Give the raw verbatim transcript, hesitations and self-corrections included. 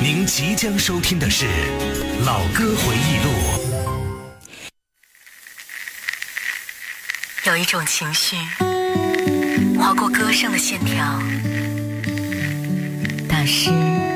您即将收听的是《老歌回忆录》。 有一种情绪划过歌声的线条，大师